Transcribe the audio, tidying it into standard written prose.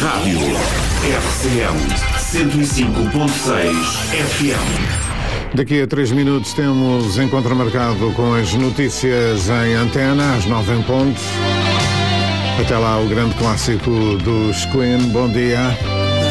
Rádio RCM 105.6 FM. Daqui a 3 minutos temos encontro marcado com as notícias em antena, às 9 em ponto. Até lá o grande clássico dos Queen. Bom dia.